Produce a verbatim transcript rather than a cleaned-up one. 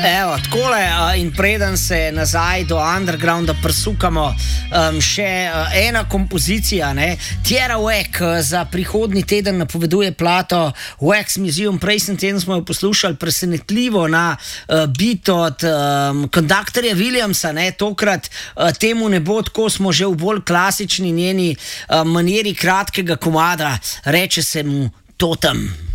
Evo, takole, uh, in preden se nazaj do undergrounda prsukamo, um, še uh, ena kompozicija, ne? Tierra Whack uh, za prihodnji teden napoveduje plato Wax Museum. Prejšnji teden smo jo poslušali presenetljivo na uh, beat od um, konduktorja Williamsa, ne? Tokrat uh, temu ne bo tako, smo že v bolj klasični njeni uh, manieri kratkega komada, reče se mu Totem.